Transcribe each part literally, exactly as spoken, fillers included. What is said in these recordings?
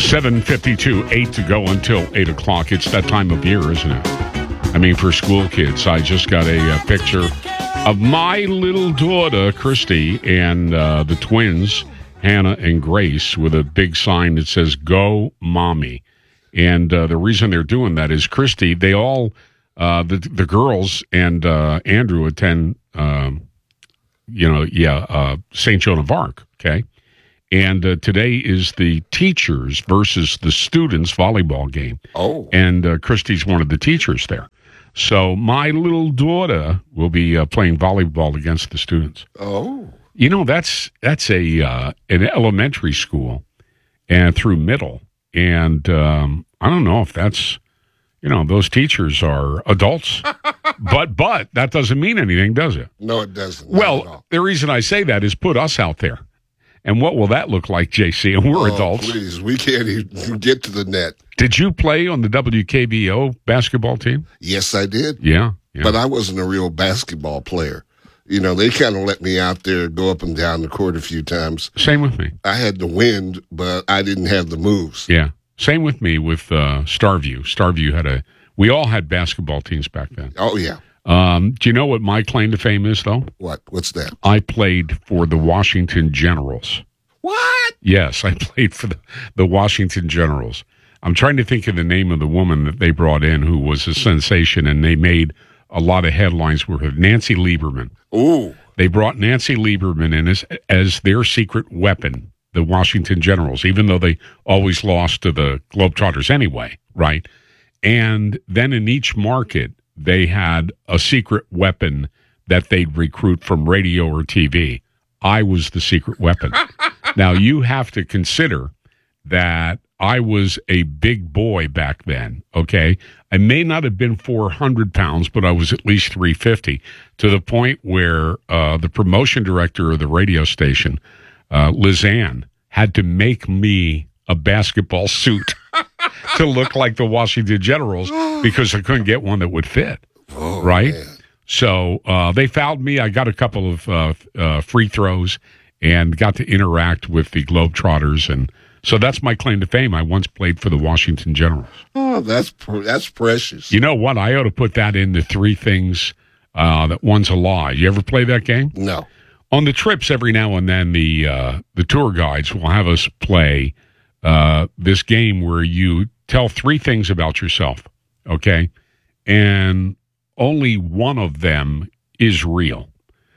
seven fifty-two, eight to go until eight o'clock. It's that time of year, isn't it? I mean, for school kids. I just got a, a picture of my little daughter, Christy, and uh, the twins, Hannah and Grace, with a big sign that says, Go Mommy. And uh, the reason they're doing that is Christy, they all, uh, the, the girls and uh, Andrew attend, um, you know, yeah, uh, Saint Joan of Arc, okay? And uh, today is the teachers versus the students volleyball game. Oh. And uh, Christy's one of the teachers there. So my little daughter will be uh, playing volleyball against the students. Oh. You know, that's that's a uh, an elementary school and through middle. And um, I don't know if that's, you know, those teachers are adults. but but that doesn't mean anything, does it? No, it doesn't. Not Well, the reason I say that is put us out there. And what will that look like, J C? And we're oh, adults. Please, we can't even get to the net. Did you play on the W K B O basketball team? Yes, I did. Yeah, yeah. But I wasn't a real basketball player. You know, they kind of let me out there, go up and down the court a few times. Same with me. I had the wind, but I didn't have the moves. Yeah. Same with me with uh, Starview. Starview had a, we all had basketball teams back then. Oh, yeah. Um, do you know what my claim to fame is, though? What? What's that? I played for the Washington Generals. What? Yes, I played for the, the Washington Generals. I'm trying to think of the name of the woman that they brought in who was a sensation, and they made a lot of headlines with her. Nancy Lieberman. Ooh. They brought Nancy Lieberman in as, as their secret weapon, the Washington Generals, even though they always lost to the Globetrotters anyway, right? And then in each market, they had a secret weapon that they'd recruit from radio or T V. I was the secret weapon. Now, you have to consider that I was a big boy back then, okay? I may not have been four hundred pounds, but I was at least three fifty, to the point where uh, the promotion director of the radio station, uh, Liz Ann, had to make me a basketball suit to look like the Washington Generals because I couldn't get one that would fit, oh, right? Man. So uh, they fouled me. I got a couple of uh, uh, free throws and got to interact with the Globetrotters. And so that's my claim to fame. I once played for the Washington Generals. Oh, that's that's precious. You know what? I ought to put that into three things uh, that one's a lie. You ever play that game? No. On the trips, every now and then, the uh, the tour guides will have us play uh, this game where you tell three things about yourself, okay? And only one of them is real.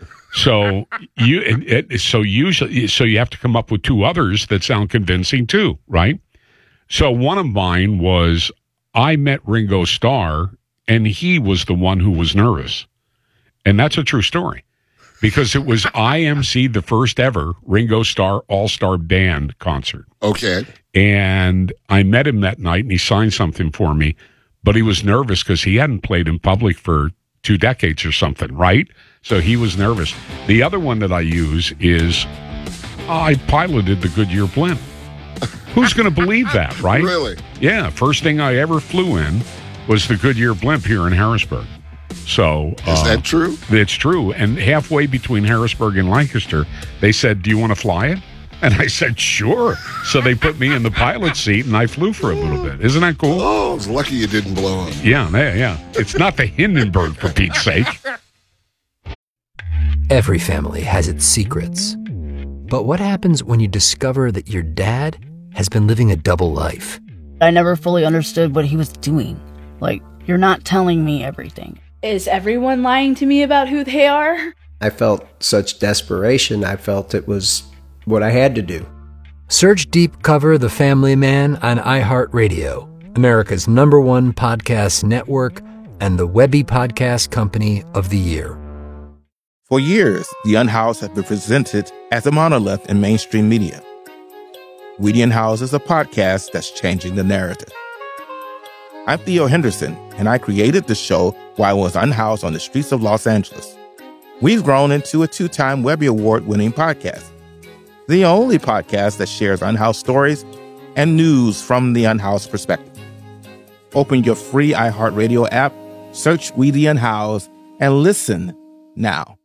So you it, it, so usually so you have to come up with two others that sound convincing too, right? So one of mine was I met Ringo Starr and he was the one who was nervous. And that's a true story. Because it was I M C, the first ever Ringo Starr All-Star Band concert. Okay. And I met him that night and he signed something for me. But he was nervous because he hadn't played in public for two decades or something, right? So he was nervous. The other one that I use is I piloted the Goodyear blimp. Who's going to believe that, right? Really? Yeah. First thing I ever flew in was the Goodyear blimp here in Harrisburg. So Is uh, that true? It's true. And halfway between Harrisburg and Lancaster, they said, do you want to fly it? And I said, sure. So they put me in the pilot seat, and I flew for a little bit. Isn't that cool? Oh, it's lucky you didn't blow up. Yeah, yeah, yeah. It's not the Hindenburg, for Pete's sake. Every family has its secrets. But what happens when you discover that your dad has been living a double life? I never fully understood what he was doing. Like, you're not telling me everything. Is everyone lying to me about who they are? I felt such desperation. I felt it was what I had to do. Search Deep Cover The Family Man on iHeartRadio, America's number one podcast network and the Webby Podcast Company of the Year. For years, The Unhoused have been presented as a monolith in mainstream media. We The Unhoused is a podcast that's changing the narrative. I'm Theo Henderson, and I created the show while I was unhoused on the streets of Los Angeles. We've grown into a two-time Webby Award-winning podcast, the only podcast that shares unhoused stories and news from the unhoused perspective. Open your free iHeartRadio app, search We The Unhoused, and listen now.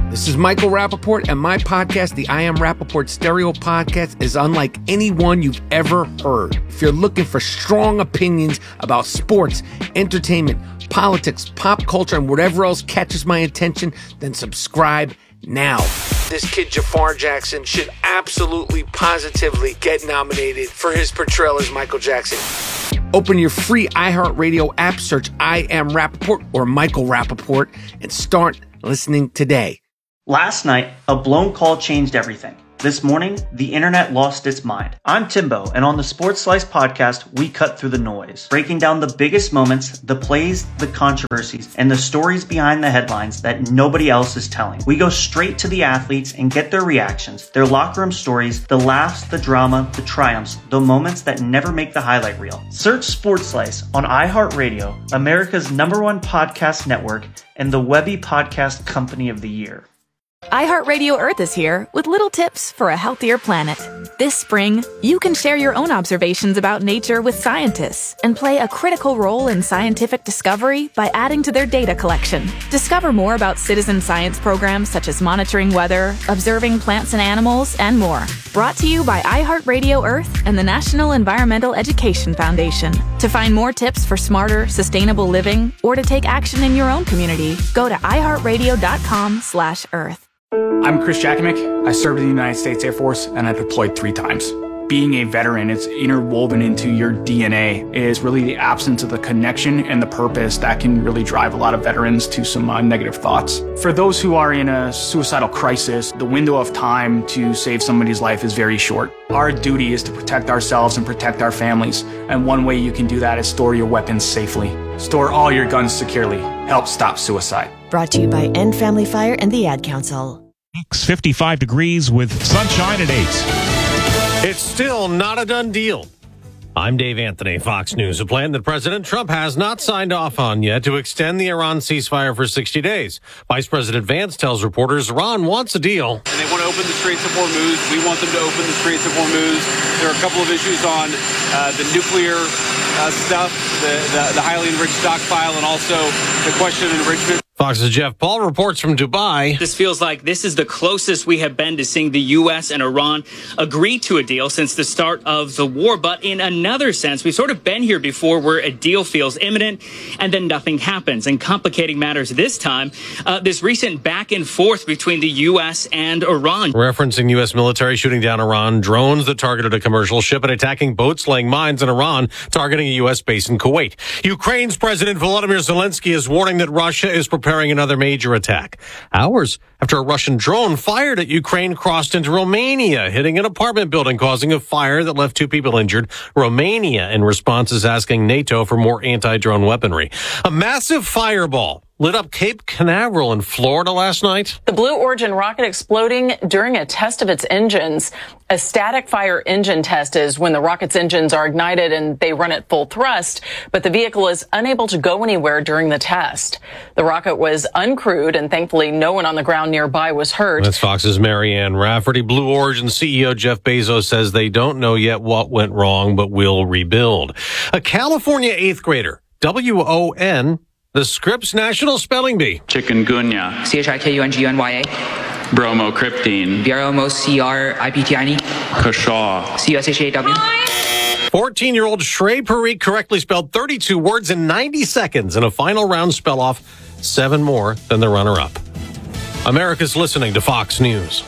This is Michael Rappaport, and my podcast, the I Am Rappaport Stereo Podcast, is unlike any one you've ever heard. If you're looking for strong opinions about sports, entertainment, politics, pop culture, and whatever else catches my attention, then subscribe now. This kid Jafar Jackson should absolutely, positively get nominated for his portrayal as Michael Jackson. Open your free iHeartRadio app, search I Am Rappaport or Michael Rappaport, and start listening today. Last night, a blown call changed everything. This morning, the internet lost its mind. I'm Timbo, and on the Sports Slice podcast, we cut through the noise, breaking down the biggest moments, the plays, the controversies, and the stories behind the headlines that nobody else is telling. We go straight to the athletes and get their reactions, their locker room stories, the laughs, the drama, the triumphs, the moments that never make the highlight reel. Search Sports Slice on iHeartRadio, America's number one podcast network, and the Webby Podcast Company of the Year. iHeartRadio Earth is here with little tips for a healthier planet. This spring, you can share your own observations about nature with scientists and play a critical role in scientific discovery by adding to their data collection. Discover more about citizen science programs such as monitoring weather, observing plants and animals, and more. Brought to you by iHeartRadio Earth and the National Environmental Education Foundation. To find more tips for smarter, sustainable living or to take action in your own community, go to iHeartRadio.com slash Earth. I'm Chris Jakimick. I served in the United States Air Force and I deployed three times. Being a veteran, it's interwoven into your D N A, is really the absence of the connection and the purpose that can really drive a lot of veterans to some uh, negative thoughts. For those who are in a suicidal crisis, the window of time to save somebody's life is very short. Our duty is to protect ourselves and protect our families, and one way you can do that is store your weapons safely. Store all your guns securely. Help stop suicide. Brought to you by End Family Fire and the Ad Council. fifty-five degrees with sunshine at eight. It's still not a done deal. I'm Dave Anthony, Fox News. A plan that President Trump has not signed off on yet to extend the Iran ceasefire for sixty days. Vice President Vance tells reporters Iran wants a deal. And they want to open the Straits of Hormuz. We want them to open the Straits of Hormuz. There are a couple of issues on uh, the nuclear uh, stuff, the, the, the highly enriched stockpile, and also the question of enrichment. Fox's Jeff Paul reports from Dubai. This feels like this is the closest we have been to seeing the U S and Iran agree to a deal since the start of the war. But in another sense, we've sort of been here before where a deal feels imminent and then nothing happens. And complicating matters this time, uh, this recent back and forth between the U S and Iran. Referencing U S military shooting down Iran drones that targeted a commercial ship and attacking boats laying mines in Iran, targeting a U S base in Kuwait. Ukraine's President Volodymyr Zelensky is warning that Russia is preparing preparing another major attack. Hours after a Russian drone fired at Ukraine crossed into Romania, hitting an apartment building, causing a fire that left two people injured. Romania, in response, is asking NATO for more anti-drone weaponry. A massive fireball lit up Cape Canaveral in Florida last night. The Blue Origin rocket exploding during a test of its engines. A static fire engine test is when the rocket's engines are ignited and they run at full thrust, but the vehicle is unable to go anywhere during the test. The rocket was uncrewed, and thankfully no one on the ground nearby was hurt. That's Fox's Marianne Rafferty. Blue Origin C E O Jeff Bezos says they don't know yet what went wrong, but will rebuild. A California eighth grader, W O N, the Scripps National Spelling Bee. Chikungunya. C H I K U N G U N Y A. Bromocriptine. B R O M O C R I P T I N E. Kashaw. C U S H A W. fourteen-year-old Shrey Parikh correctly spelled thirty-two words in ninety seconds in a final round spell-off, seven more than the runner-up. America's listening to Fox News.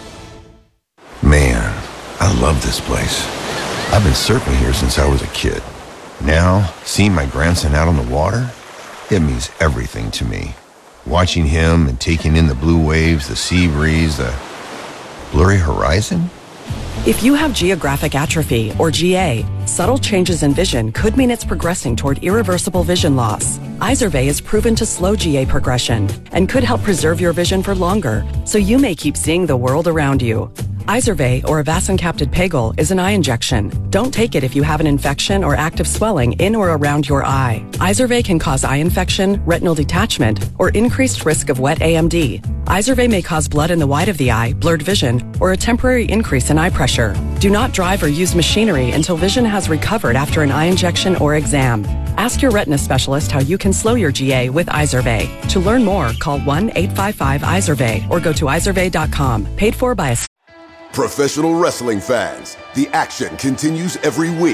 Man, I love this place. I've been surfing here since I was a kid. Now, seeing my grandson out on the water, it means everything to me. Watching him and taking in the blue waves, the sea breeze, the blurry horizon. If you have geographic atrophy, or G A, subtle changes in vision could mean it's progressing toward irreversible vision loss. Izervay is proven to slow G A progression and could help preserve your vision for longer, so you may keep seeing the world around you. Izervay, or avacincaptad pegol, is an eye injection. Don't take it if you have an infection or active swelling in or around your eye. Izervay can cause eye infection, retinal detachment, or increased risk of wet A M D. Izervay may cause blood in the white of the eye, blurred vision, or a temporary increase in eye pressure. Do not drive or use machinery until vision has recovered after an eye injection or exam. Ask your retina specialist how you can slow your G A with Izervay. To learn more, call one eight five five Izervay or go to izervay dot com. Paid for by a... Professional wrestling fans, the action continues every week.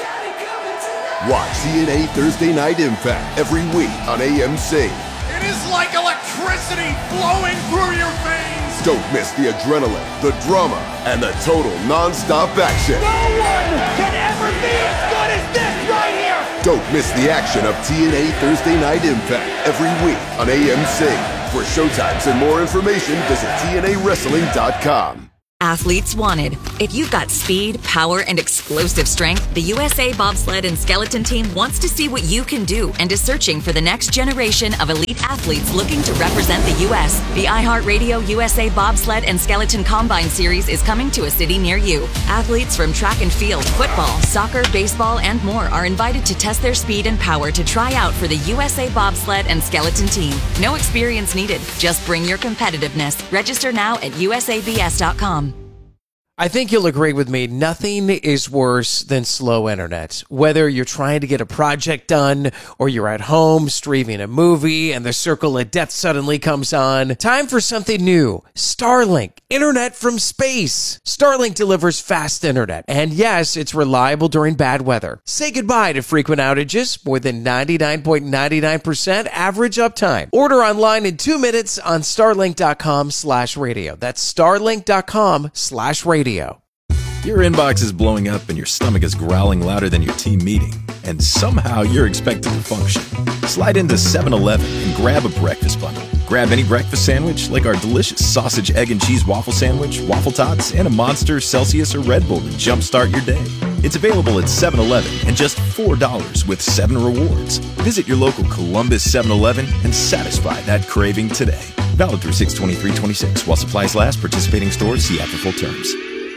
Watch T N A Thursday Night Impact every week on A M C. It is like electricity flowing through your veins. Don't miss the adrenaline, the drama, and the total non-stop action. No one can ever be as good as this right here. Don't miss the action of T N A Thursday Night Impact every week on A M C. For showtimes and more information, visit T N A wrestling dot com. Athletes wanted. If you've got speed, power, and explosive strength, the U S A Bobsled and Skeleton Team wants to see what you can do and is searching for the next generation of elite athletes looking to represent the U S The iHeartRadio U S A Bobsled and Skeleton Combine Series is coming to a city near you. Athletes from track and field, football, soccer, baseball, and more are invited to test their speed and power to try out for the U S A Bobsled and Skeleton Team. No experience needed. Just bring your competitiveness. Register now at U S A B S dot com. I think you'll agree with me, nothing is worse than slow internet. Whether you're trying to get a project done or you're at home streaming a movie and the circle of death suddenly comes on, time for something new. Starlink, internet from space. Starlink delivers fast internet, and yes, it's reliable during bad weather. Say goodbye to frequent outages, more than ninety-nine point nine nine percent average uptime. Order online in two minutes on starlink dot com slash radio. That's starlink dot com slash radio. Your inbox is blowing up and your stomach is growling louder than your team meeting, and somehow you're expected to function. Slide into seven eleven and grab a breakfast bundle. Grab any breakfast sandwich like our delicious sausage, egg, and cheese waffle sandwich, waffle tots, and a Monster, Celsius, or Red Bull to jumpstart your day. It's available at seven eleven and just four dollars with seven rewards. Visit your local Columbus seven eleven and satisfy that craving today. Valid through six twenty-three twenty-six while supplies last. Participating stores, see app for full terms.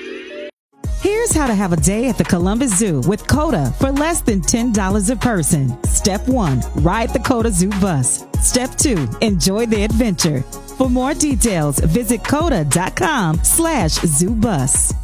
Here's how to have a day at the Columbus Zoo with COTA for less than ten dollars a person. Step one, ride the COTA Zoo bus. Step two, enjoy the adventure. For more details, visit COTA dot com slash zoo bus.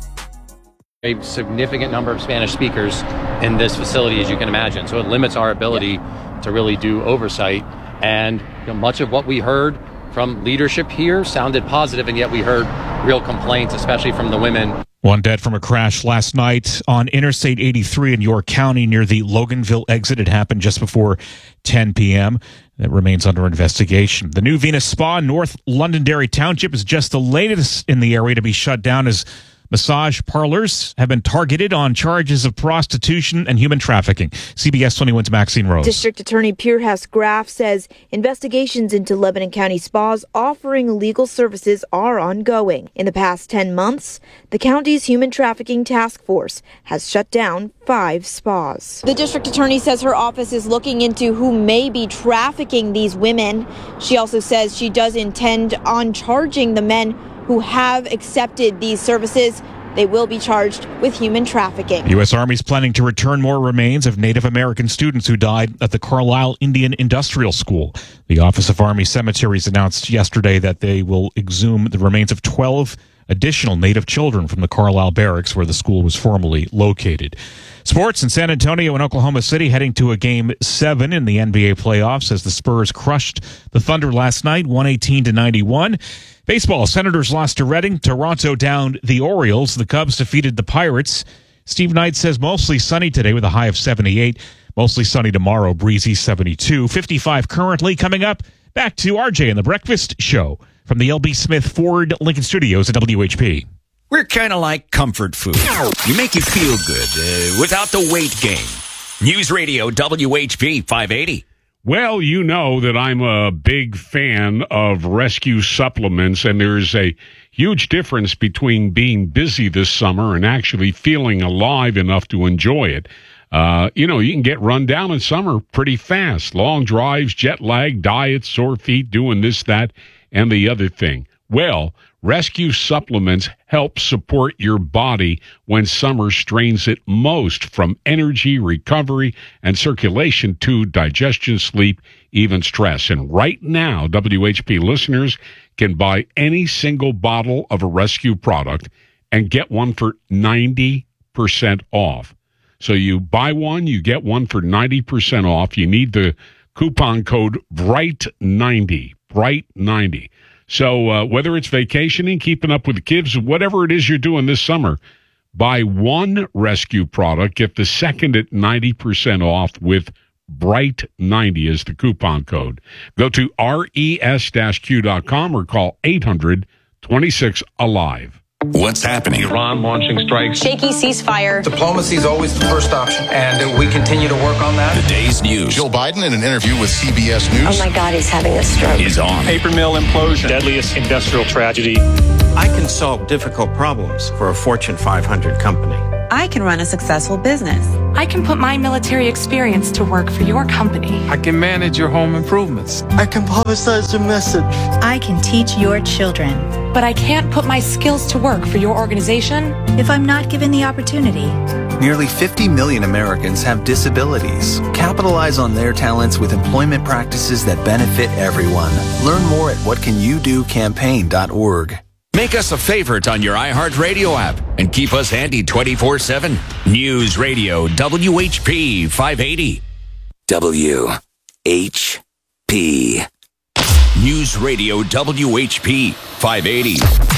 A significant number of Spanish speakers in this facility, as you can imagine. So it limits our ability to really do oversight. And you know, much of what we heard from leadership here sounded positive, and yet we heard real complaints, especially from the women. One dead from a crash last night on Interstate eighty-three in York County near the Loganville exit. It happened just before ten p.m. That remains under investigation. The new Venus Spa in North Londonderry Township is just the latest in the area to be shut down as massage parlors have been targeted on charges of prostitution and human trafficking. C B S twenty-one's Maxine Rose. District Attorney Pierre Graff says investigations into Lebanon County spas offering legal services are ongoing. In the past ten months, the county's Human Trafficking Task Force has shut down five spas. The district attorney says her office is looking into who may be trafficking these women. She also says she does intend on charging the men who have accepted these services. They will be charged with human trafficking. U S. Army is planning to return more remains of Native American students who died at the Carlisle Indian Industrial School. The Office of Army Cemeteries announced yesterday that they will exhume the remains of twelve additional Native children from the Carlisle Barracks, where the school was formerly located. Sports in San Antonio and Oklahoma City heading to a game seven in the N B A playoffs as the Spurs crushed the Thunder last night, one eighteen to ninety-one. Baseball, Senators lost to Reading. Toronto downed the Orioles. The Cubs defeated the Pirates. Steve Knight says mostly sunny today with a high of seventy-eight. Mostly sunny tomorrow, breezy seventy-two. fifty-five currently. Coming up, back to R J and the Breakfast Show from the L B Smith Ford Lincoln Studios at W H P. We're kind of like comfort food. You make you feel good uh, without the weight gain. News Radio W H P five eighty. Well, you know that I'm a big fan of rescue supplements, and there's a huge difference between being busy this summer and actually feeling alive enough to enjoy it. Uh, you know, you can get run down in summer pretty fast. Long drives, jet lag, diets, sore feet, doing this, that, and the other thing. Well, Rescue supplements help support your body when summer strains it most, from energy, recovery, and circulation to digestion, sleep, even stress. And right now, W H P listeners can buy any single bottle of a Rescue product and get one for ninety percent off. So you buy one, you get one for ninety percent off. You need the coupon code bright ninety, bright ninety. So uh, whether it's vacationing, keeping up with the kids, whatever it is you're doing this summer, buy one Rescue product, get the second at ninety percent off with bright ninety as the coupon code. Go to res Q dot com or call eight hundred twenty-six alive. What's happening? Iran launching strikes. Shaky ceasefire. Diplomacy is always the first option, and we continue to work on that. The day's news. Joe Biden, in an interview with C B S News. Oh my God, he's having a stroke. Is on. Paper mill implosion. Deadliest industrial tragedy. I can solve difficult problems for a Fortune five hundred company. I can run a successful business. I can put my military experience to work for your company. I can manage your home improvements. I can publicize a message. I can teach your children. But I can't put my skills to work for your organization if I'm not given the opportunity. Nearly fifty million Americans have disabilities. Capitalize on their talents with employment practices that benefit everyone. Learn more at what can you do campaign dot org. Make us a favorite on your iHeartRadio app and keep us handy twenty-four seven. News Radio W H P five eighty. W H P. News Radio W H P five eighty.